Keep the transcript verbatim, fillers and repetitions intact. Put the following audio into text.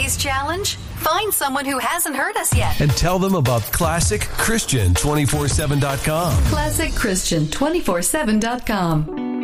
Today's challenge? Find someone who hasn't heard us yet. And tell them about Classic Christian two forty-seven dot com. Classic Christian two forty-seven dot com.